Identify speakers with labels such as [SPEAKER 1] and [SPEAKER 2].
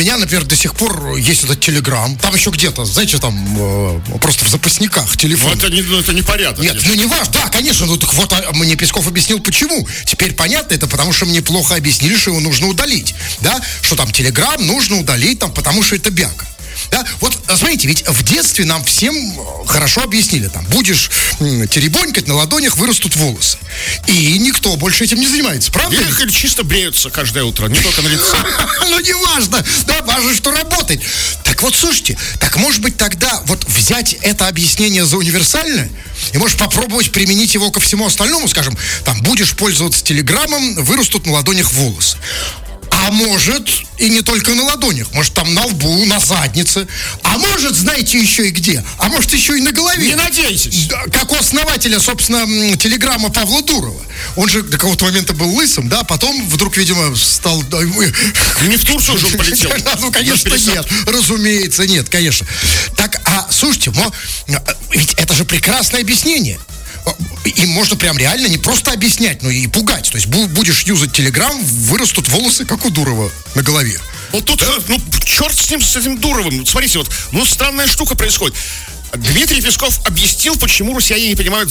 [SPEAKER 1] меня, например, до сих пор есть этот Телеграм. Там еще где-то, знаете, там просто в запасниках телефон.
[SPEAKER 2] Это не порядок.
[SPEAKER 1] Нет, ну не важно. Да, конечно. Ну так вот, мне Песков объяснил, почему. Теперь понятно, это потому что мне плохо объяснили, что его нужно удалить. Да, что там Телеграм нужно удалить, там, потому что это бяка. Да, вот, смотрите, ведь в детстве нам всем хорошо объяснили, там, будешь теребонькать, на ладонях вырастут волосы. И никто больше этим не занимается, правда?
[SPEAKER 2] Или чисто бреются каждое утро, не только на лице.
[SPEAKER 1] Ну, не важно, да, важно, что работает. Так вот, слушайте, так может быть тогда вот взять это объяснение за универсальное и можешь попробовать применить его ко всему остальному, скажем, там, будешь пользоваться Телеграмом, вырастут на ладонях волосы. А может, и не только на ладонях. Может, там на лбу, на заднице. А может, знаете, еще и где? А может, еще и на голове.
[SPEAKER 2] Не надейтесь.
[SPEAKER 1] Да, как у основателя, собственно, Телеграма Павла Дурова. Он же до какого-то момента был лысым, да, потом вдруг, видимо, стал...
[SPEAKER 2] Не в Турцию же он полетел.
[SPEAKER 1] Ну, конечно, нет. Разумеется, нет, конечно. Так, а, слушайте, ведь это же прекрасное объяснение. Им можно прям реально не просто объяснять, но и пугать. То есть будешь юзать Телеграм, вырастут волосы, как у Дурова на голове.
[SPEAKER 2] Вот тут, ну, черт с ним, с этим Дуровым. Смотрите, вот, ну, странная штука происходит. Дмитрий Песков объяснил, почему россияне не понимают